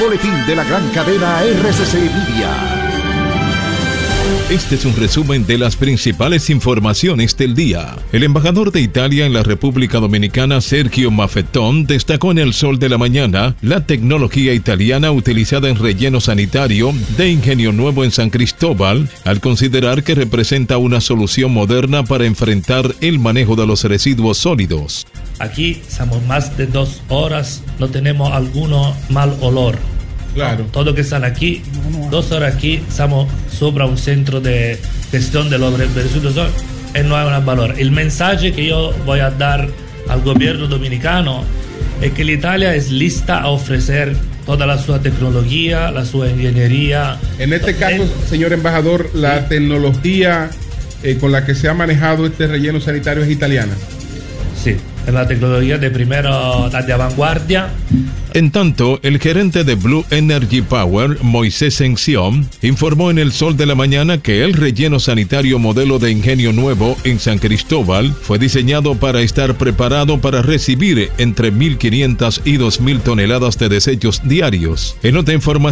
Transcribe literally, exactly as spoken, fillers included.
Boletín de la gran cadena R C C Media. Este es un resumen de las principales informaciones del día. El embajador de Italia en la República Dominicana, Sergio Maffetón, destacó en El Sol de la Mañana la tecnología italiana utilizada en relleno sanitario de Ingenio Nuevo en San Cristóbal, al considerar que representa una solución moderna para enfrentar el manejo de los residuos sólidos. Aquí estamos más de dos horas, no tenemos alguno mal olor. Claro. Todo que están aquí, dos horas aquí, estamos sobre un centro de gestión de los residuos y no hay un valor. El mensaje que yo voy a dar al gobierno dominicano es que Italia es lista a ofrecer toda la su tecnología, la su ingeniería. En este caso, el, señor embajador, la sí. tecnología eh, con la que se ha manejado este relleno sanitario es italiana. Sí, es la tecnología de primero, de vanguardia. En tanto, el gerente de Blue Energy Power, Moisés Ención, informó en El Sol de la Mañana que el relleno sanitario modelo de Ingenio Nuevo en San Cristóbal fue diseñado para estar preparado para recibir entre mil quinientas y dos mil toneladas de desechos diarios. En otra información,